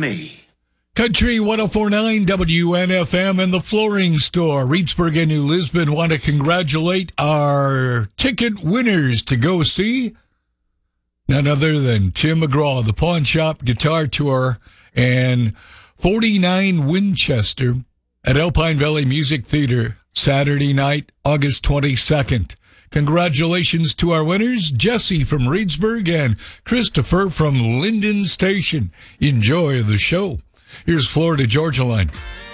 me. Country 104.9 WNFM and the Flooring Store. Reedsburg and New Lisbon want to congratulate our ticket winners to go see none other than Tim McGraw, the Pawn Shop Guitar Tour, and 49 Winchester at Alpine Valley Music Theater, Saturday night, August 22nd. Congratulations to our winners, Jesse from Reedsburg and Christopher from Linden Station. Enjoy the show. Here's Florida Georgia Line.